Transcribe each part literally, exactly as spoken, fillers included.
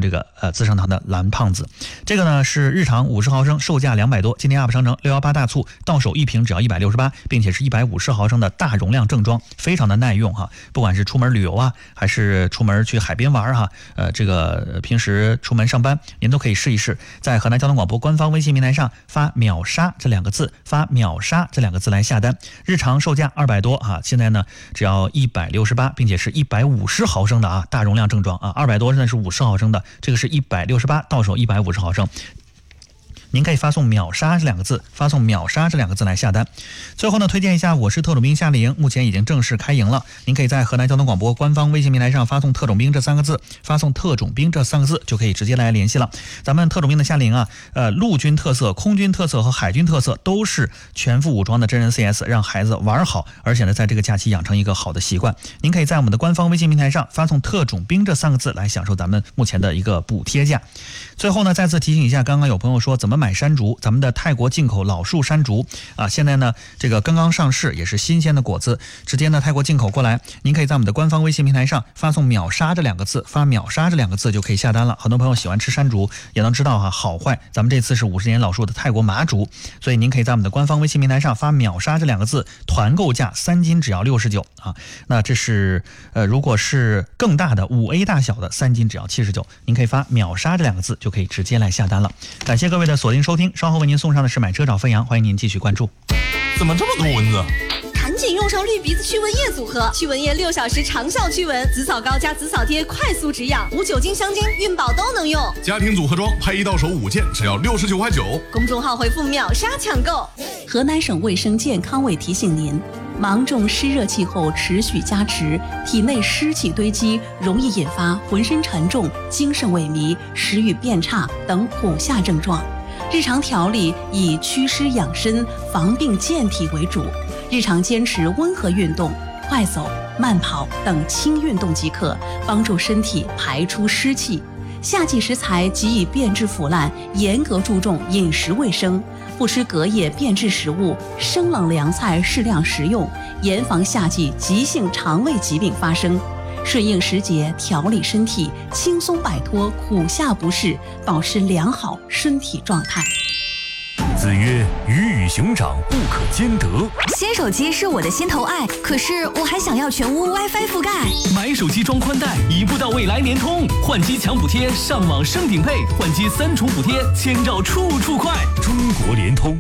这个呃资生堂的蓝胖子。这个呢是日常五十毫升，售价两百多，今天 U P 商城六一八大促到手一瓶只要一百六十八，并且是一百五十毫升的大容量正装，非常的耐用哈。不管是出门旅游啊，还是出门去海边玩哈，呃这个平时出门上班您都可以试一试。在河南交通广播官方微信平台上发秒杀这两个字，发秒杀这两个字来下单。日常售价二百多啊，现在呢只要一百六十八，并且是一百五十毫升的啊大容量正装啊，二百多那是五十毫升的，这个是一百六十八，到手一百五十毫升。您可以发送秒杀这两个字，发送秒杀这两个字来下单。最后呢，推荐一下我是特种兵夏令营，目前已经正式开营了。您可以在河南交通广播官方微信平台上发送特种兵这三个字，发送特种兵这三个字就可以直接来联系了。咱们特种兵的夏令营啊，呃，陆军特色、空军特色和海军特色都是全副武装的真人 C S， 让孩子玩好，而且呢，在这个假期养成一个好的习惯。您可以在我们的官方微信平台上发送特种兵这三个字来享受咱们目前的一个补贴价。最后呢，再次提醒一下，刚刚有朋友说怎么买山竹，咱们的泰国进口老树山竹啊，现在呢这个刚刚上市，也是新鲜的果子，直接呢泰国进口过来。您可以在我们的官方微信平台上发送秒杀这两个字，发秒杀这两个字就可以下单了。很多朋友喜欢吃山竹，也能知道哈好坏。咱们这次是五十年老树的泰国麻竹，所以您可以在我们的官方微信平台上发秒杀这两个字，团购价三斤只要六十九啊。那这是呃如果是更大的五 A 大小的三斤只要七十九，您可以发秒杀这两个字就可以直接来下单了。感谢各位的锁定收听，稍后为您送上的是买车找飞扬，欢迎您继续关注。 怎么这么多蚊子？ 赶紧用上绿鼻子驱蚊液组合，驱蚊液六小时长效驱蚊，紫草膏加紫草贴快速止痒，无酒精香精，孕宝都能用。 家庭组合装拍一到手五件，只要六十九块九。 公众号回复秒杀抢购。 河南省卫生健康委提醒您，芒种湿热气候持续加持，体内湿气堆积，容易引发浑身沉重、精神萎靡、食欲变差等苦下症状。日常调理以祛湿养生、防病健体为主，日常坚持温和运动，快走、慢跑等轻运动即可，帮助身体排出湿气。夏季食材极易变质腐烂，严格注重饮食卫生，不吃隔夜变质食物，生冷凉菜适量食用，严防夏季急性肠胃疾病发生。顺应时节，调理身体，轻松摆脱苦夏不适，保持良好身体状态。 子曰：鱼与熊掌不可兼得。 新手机是我的心头爱，可是我还想要全屋 WiFi 覆盖。 买手机装宽带，一步到位来联通，换机抢补贴，上网升顶配，换机三重补贴，千兆处处快。中国联通。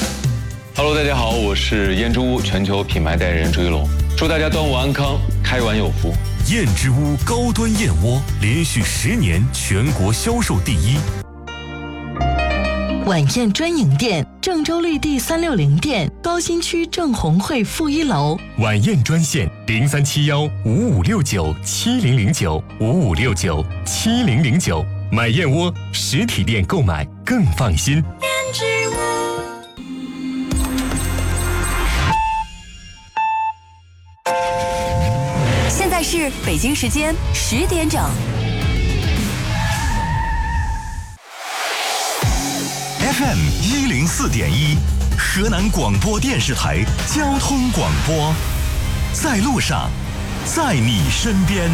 Hello， 大家好，我是燕之屋全球品牌代言人朱一龙，祝大家端午安康，开碗有福。 燕之屋高端燕窝连续十年全国销售第一。 晚宴专营店，郑州绿地三六零店，高新区郑红汇负一楼。 晚宴专线零三七幺五五六九七零零九五五六九七零零九。买燕窝实体店购买更放心。 燕之屋。 现在是北京时间十点整。 F M 一零四点一，河南广播电视台交通广播，在路上，在你身边。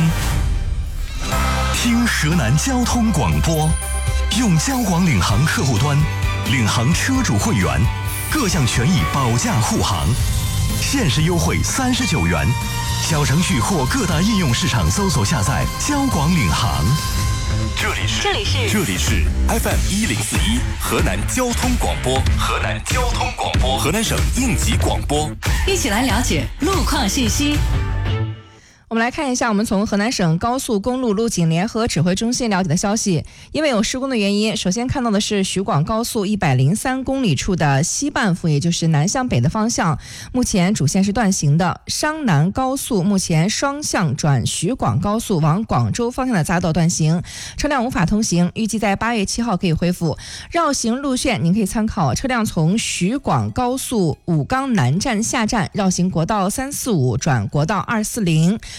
听河南交通广播，用交广领航客户端，领航车主会员，各项权益保驾护航，限时优惠三十九元。小程序或各大应用市场搜索下载交广领航。 这里是这里是这里是 F M 一零四一河南交通广播，河南交通广播，河南省应急广播。 一起来了解路况信息。 我们来看一下我们从河南省高速公路路警联合指挥中心了解的消息。因为有施工的原因，首先看到的是徐广高速一百零三公里处的西半幅，也就是南向北的方向，目前主线是断行的。商南高速目前双向转徐广高速往广州方向的匝道断行，车辆无法通行，预计在八月七号可以恢复。绕行路线您可以参考，车辆从徐广高速武冈南站下站，绕行国道三四五转国道二四零，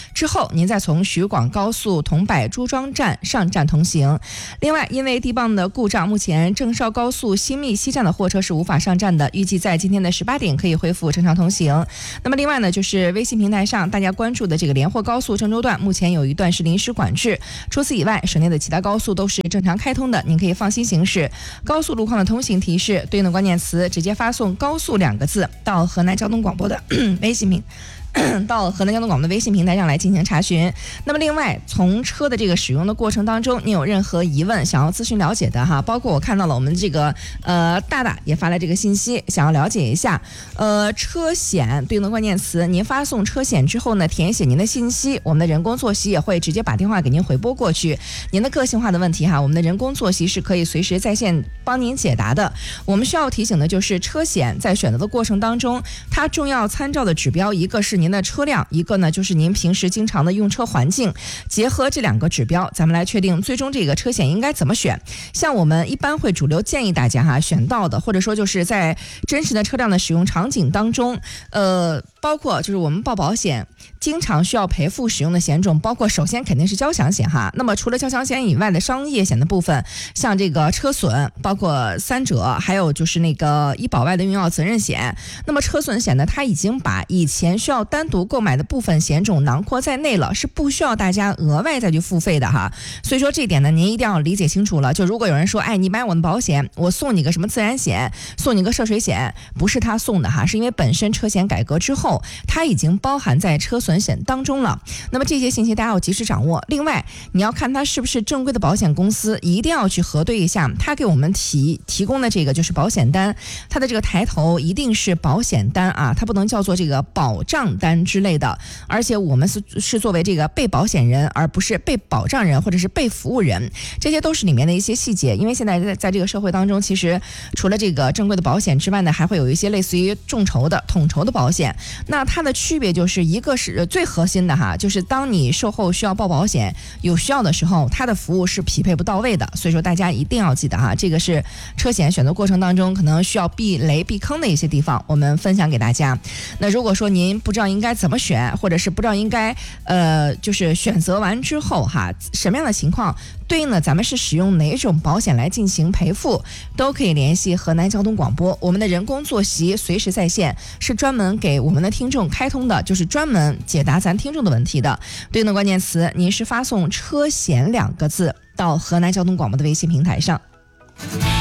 之后您再从徐广高速桐柏朱庄站上站通行。另外，因为地磅的故障，目前郑绍高速新密西站的货车是无法上站的，预计在今天的十八点可以恢复正常通行。那么另外呢，就是微信平台上大家关注的这个连霍高速郑州段，目前有一段是临时管制，除此以外，省内的其他高速都是正常开通的，您可以放心行驶。高速路况的通行提示，对应的关键词直接发送高速两个字到河南交通广播的微信平到河南交通广播的微信平台上来进行查询。那么另外，从车的这个使用的过程当中，你有任何疑问想要咨询了解的哈，包括我看到了我们这个呃大大也发来这个信息，想要了解一下呃车险对应的关键词，您发送车险之后呢，填写您的信息，我们的人工作息也会直接把电话给您回拨过去。您的个性化的问题哈，我们的人工作息是可以随时在线帮您解答的。我们需要提醒的就是车险在选择的过程当中，它重要参照的指标一个是您的车辆，一个呢就是您平时经常的用车环境，结合这两个指标，咱们来确定最终这个车险应该怎么选。像我们一般会主流建议大家哈选到的，或者说就是在真实的车辆的使用场景当中，呃，包括就是我们报保险经常需要赔付使用的险种，包括首先肯定是交强险哈。那么除了交强险以外的商业险的部分，像这个车损，包括三者，还有就是那个医保外的用药责任险。那么车损险呢，它已经把以前需要单独购买的部分险种囊括在内了，是不需要大家额外再去付费的哈。所以说这点呢，您一定要理解清楚了。就如果有人说，哎，你买我的保险，我送你个什么自然险，送你个涉水险，不是他送的哈，是因为本身车险改革之后，它已经包含在车损险当中了。那么这些信息大家要及时掌握。另外，你要看它是不是正规的保险公司，一定要去核对一下，它给我们提提供的这个就是保险单，它的这个抬头一定是保险单啊，它不能叫做这个保障单之类的。而且我们是是作为这个被保险人，而不是被保障人或者是被服务人，这些都是里面的一些细节。因为现在在在这个社会当中，其实除了这个正规的保险之外呢，还会有一些类似于众筹的统筹的保险。那它的区别就是一个是最核心的哈，就是当你售后需要报保险有需要的时候，它的服务是匹配不到位的。所以说大家一定要记得哈，这个是车险选择过程当中可能需要避雷避坑的一些地方，我们分享给大家。那如果说您不知道应该怎么选，或者是不知道应该呃就是选择完之后哈，什么样的情况对应的咱们是使用哪种保险来进行赔付，都可以联系河南交通广播，我们的人工坐席随时在线，是专门给我们的听众开通的，就是专门解答咱听众的问题的。对应的关键词，您是发送车险两个字到河南交通广播的微信平台上。